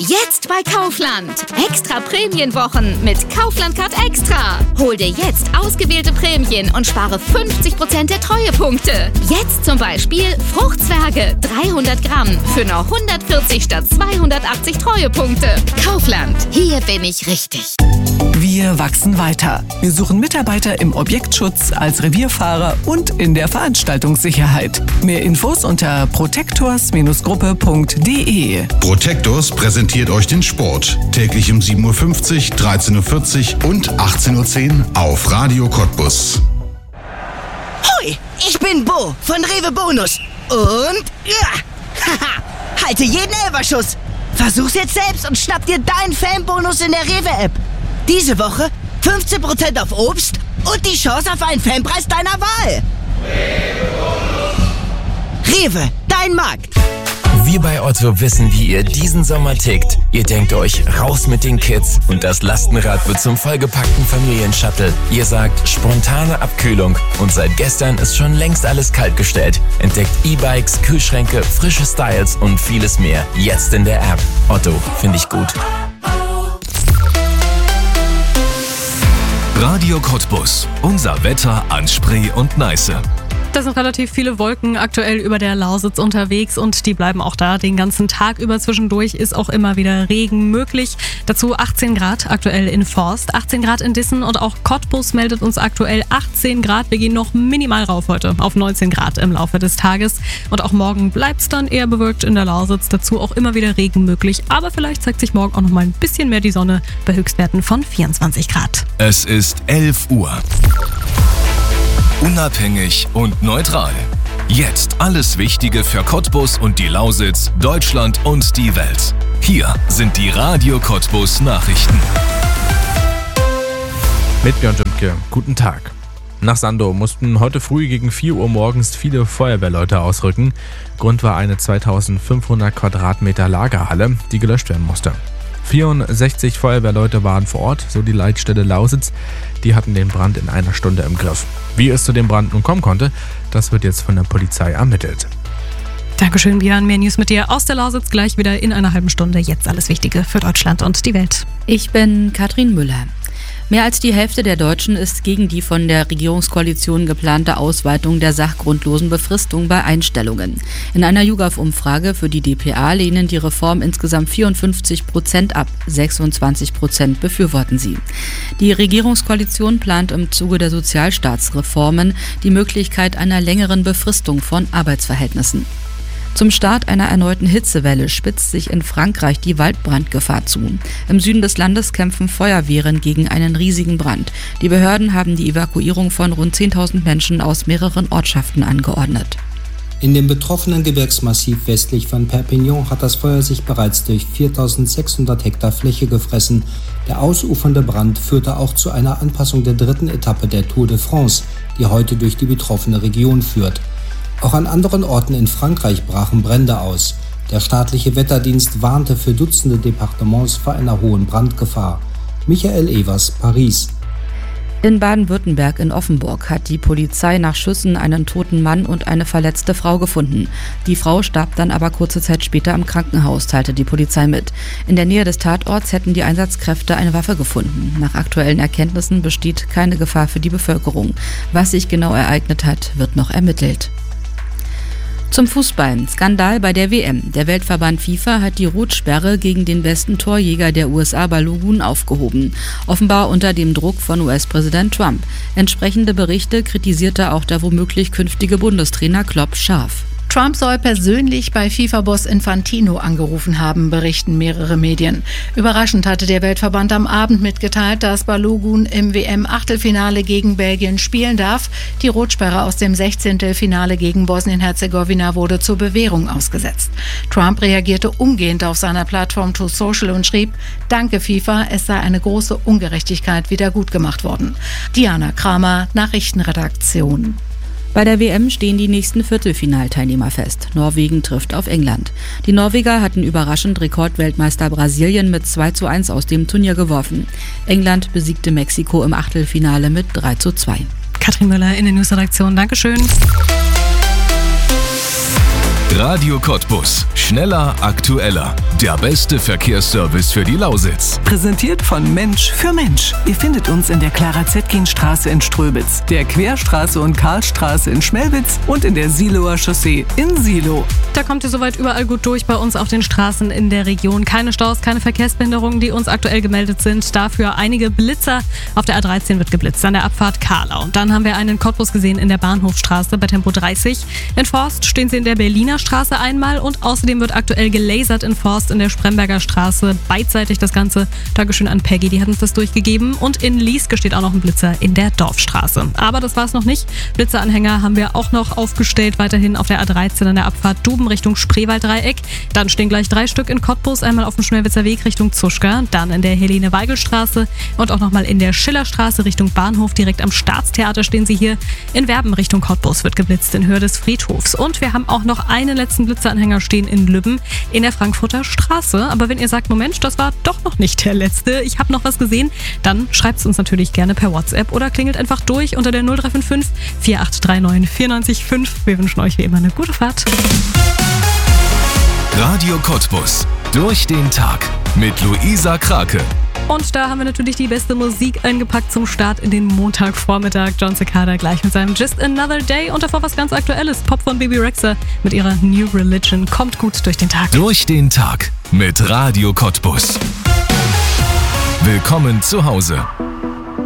Jetzt bei Kaufland. Extra Prämienwochen mit Kaufland Card Extra. Hol dir jetzt ausgewählte Prämien und spare 50% der Treuepunkte. Jetzt zum Beispiel Fruchtzwerge 300 Gramm für nur 140 statt 280 Treuepunkte. Kaufland, hier bin ich richtig. Wir wachsen weiter. Wir suchen Mitarbeiter im Objektschutz, als Revierfahrer und in der Veranstaltungssicherheit. Mehr Infos unter protectors-gruppe.de. Protectors präsentiert euch den Sport. Täglich um 7.50 Uhr, 13.40 Uhr und 18.10 Uhr auf Radio Cottbus. Hoi, ich bin Bo von Rewe Bonus. Und halte jeden Elferschuss. Versuch's jetzt selbst und schnapp dir deinen Fanbonus in der Rewe-App. Diese Woche 15% auf Obst und die Chance auf einen Fanpreis deiner Wahl. Rewe, dein Markt. Wir bei Otto wissen, wie ihr diesen Sommer tickt. Ihr denkt euch, raus mit den Kids und das Lastenrad wird zum vollgepackten Familienshuttle. Ihr sagt, spontane Abkühlung und seit gestern ist schon längst alles kaltgestellt. Entdeckt E-Bikes, Kühlschränke, frische Styles und vieles mehr. Jetzt in der App. Otto, finde ich gut. Radio Cottbus. Unser Wetter an Spree und Neiße. Da sind relativ viele Wolken aktuell über der Lausitz unterwegs und die bleiben auch da den ganzen Tag über. Zwischendurch ist auch immer wieder Regen möglich. Dazu 18 Grad aktuell in Forst, 18 Grad in Dissen und auch Cottbus meldet uns aktuell 18 Grad. Wir gehen noch minimal rauf heute auf 19 Grad im Laufe des Tages. Und auch morgen bleibt es dann eher bewölkt in der Lausitz. Dazu auch immer wieder Regen möglich. Aber vielleicht zeigt sich morgen auch noch mal ein bisschen mehr die Sonne bei Höchstwerten von 24 Grad. Es ist 11 Uhr. Unabhängig und neutral. Jetzt alles Wichtige für Cottbus und die Lausitz, Deutschland und die Welt. Hier sind die Radio Cottbus Nachrichten. Mit Björn Jümke, guten Tag. Nach Sandow mussten heute früh gegen 4 Uhr morgens viele Feuerwehrleute ausrücken. Grund war eine 2500 Quadratmeter Lagerhalle, die gelöscht werden musste. 64 Feuerwehrleute waren vor Ort, so die Leitstelle Lausitz. Die hatten den Brand in einer Stunde im Griff. Wie es zu dem Brand nun kommen konnte, das wird jetzt von der Polizei ermittelt. Dankeschön, Björn. Mehr News mit dir aus der Lausitz gleich wieder in einer halben Stunde. Jetzt alles Wichtige für Deutschland und die Welt. Ich bin Katrin Müller. Mehr als die Hälfte der Deutschen ist gegen die von der Regierungskoalition geplante Ausweitung der sachgrundlosen Befristung bei Einstellungen. In einer YouGov-Umfrage für die dpa lehnen die Reform insgesamt 54% ab, 26% befürworten sie. Die Regierungskoalition plant im Zuge der Sozialstaatsreformen die Möglichkeit einer längeren Befristung von Arbeitsverhältnissen. Zum Start einer erneuten Hitzewelle spitzt sich in Frankreich die Waldbrandgefahr zu. Im Süden des Landes kämpfen Feuerwehren gegen einen riesigen Brand. Die Behörden haben die Evakuierung von rund 10.000 Menschen aus mehreren Ortschaften angeordnet. In dem betroffenen Gebirgsmassiv westlich von Perpignan hat das Feuer sich bereits durch 4.600 Hektar Fläche gefressen. Der ausufernde Brand führte auch zu einer Anpassung der dritten Etappe der Tour de France, die heute durch die betroffene Region führt. Auch an anderen Orten in Frankreich brachen Brände aus. Der staatliche Wetterdienst warnte für Dutzende Departements vor einer hohen Brandgefahr. Michael Evers, Paris. In Baden-Württemberg in Offenburg hat die Polizei nach Schüssen einen toten Mann und eine verletzte Frau gefunden. Die Frau starb dann aber kurze Zeit später im Krankenhaus, teilte die Polizei mit. In der Nähe des Tatorts hätten die Einsatzkräfte eine Waffe gefunden. Nach aktuellen Erkenntnissen besteht keine Gefahr für die Bevölkerung. Was sich genau ereignet hat, wird noch ermittelt. Zum Fußball. Skandal bei der WM. Der Weltverband FIFA hat die Rotsperre gegen den besten Torjäger der USA Balogun aufgehoben. Offenbar unter dem Druck von US-Präsident Trump. Entsprechende Berichte kritisierte auch der womöglich künftige Bundestrainer Klopp scharf. Trump soll persönlich bei FIFA-Boss Infantino angerufen haben, berichten mehrere Medien. Überraschend hatte der Weltverband am Abend mitgeteilt, dass Balogun im WM-Achtelfinale gegen Belgien spielen darf. Die Rotsperre aus dem 16. Finale gegen Bosnien-Herzegowina wurde zur Bewährung ausgesetzt. Trump reagierte umgehend auf seiner Plattform Truth Social und schrieb: Danke FIFA, es sei eine große Ungerechtigkeit wieder gut gemacht worden. Diana Kramer, Nachrichtenredaktion. Bei der WM stehen die nächsten Viertelfinalteilnehmer fest. Norwegen trifft auf England. Die Norweger hatten überraschend Rekordweltmeister Brasilien mit 2:1 aus dem Turnier geworfen. England besiegte Mexiko im Achtelfinale mit 3:2. Katrin Müller in der Newsredaktion. Dankeschön. Radio Cottbus. Schneller, aktueller. Der beste Verkehrsservice für die Lausitz. Präsentiert von Mensch für Mensch. Ihr findet uns in der Clara-Zetkin-Straße in Ströbitz, der Querstraße und Karlstraße in Schmelwitz und in der Siloer Chaussee in Silo. Da kommt ihr soweit überall gut durch bei uns auf den Straßen in der Region. Keine Staus, keine Verkehrsbehinderungen, die uns aktuell gemeldet sind. Dafür einige Blitzer. Auf der A13 wird geblitzt, an der Abfahrt Karlau. Dann haben wir einen Cottbus gesehen in der Bahnhofstraße bei Tempo 30. In Forst stehen sie in der Berliner Straße einmal und außerdem wird aktuell gelasert in Forst in der Spremberger Straße. Beidseitig das Ganze. Dankeschön an Peggy, die hat uns das durchgegeben. Und in Lieske steht auch noch ein Blitzer in der Dorfstraße. Aber das war es noch nicht. Blitzeranhänger haben wir auch noch aufgestellt, weiterhin auf der A13 an der Abfahrt Duben Richtung Spreewald-Dreieck. Dann stehen gleich 3 Stück in Cottbus, einmal auf dem Schmelwitzer Weg Richtung Zuschka, dann in der Helene-Weigel-Straße und auch nochmal in der Schillerstraße Richtung Bahnhof. Direkt am Staatstheater stehen sie hier. In Werben Richtung Cottbus wird geblitzt in Höhe des Friedhofs. Und wir haben auch noch einen letzten Blitzeranhänger stehen in Lübben in der Frankfurter Straße. Aber wenn ihr sagt, Moment, das war doch noch nicht der letzte, ich habe noch was gesehen, dann schreibt es uns natürlich gerne per WhatsApp oder klingelt einfach durch unter der 0355 4839 94,5. Wir wünschen euch wie immer eine gute Fahrt. Radio Cottbus. Durch den Tag mit Luisa Krake. Und da haben wir natürlich die beste Musik eingepackt zum Start in den Montagvormittag. John Cicada gleich mit seinem Just Another Day und davor was ganz Aktuelles. Pop von Bibi Rexha mit ihrer New Religion. Kommt gut durch den Tag. Durch den Tag mit Radio Cottbus. Willkommen zu Hause.